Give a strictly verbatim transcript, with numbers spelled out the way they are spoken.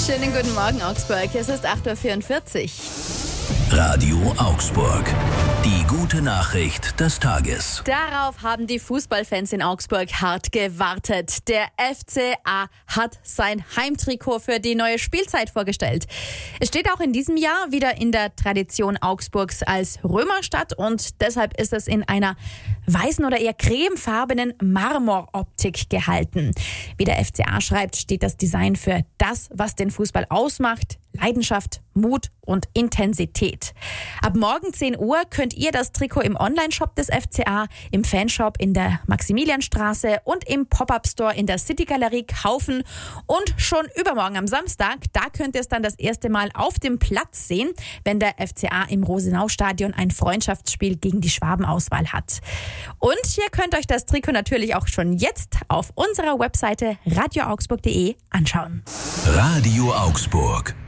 Schönen guten Morgen, Augsburg. Es ist acht Uhr vierundvierzig. Radio Augsburg. Die gute Nachricht des Tages. Darauf haben die Fußballfans in Augsburg hart gewartet. Der F C A hat sein Heimtrikot für die neue Spielzeit vorgestellt. Es steht auch in diesem Jahr wieder in der Tradition Augsburgs als Römerstadt und deshalb ist es in einer weißen oder eher cremefarbenen Marmoroptik gehalten. Wie der F C A schreibt, steht das Design für das, was den Fußball ausmacht: Leidenschaft, Mut und Intensität. Ab morgen zehn Uhr könnt ihr das Trikot im Online-Shop des F C A, im Fanshop in der Maximilianstraße und im Pop-Up-Store in der City-Galerie kaufen. Und schon übermorgen am Samstag, da könnt ihr es dann das erste Mal auf dem Platz sehen, wenn der F C A im Rosenau-Stadion ein Freundschaftsspiel gegen die Schwaben-Auswahl hat. Und ihr könnt euch das Trikot natürlich auch schon jetzt auf unserer Webseite radio augsburg punkt de anschauen. Radio Augsburg.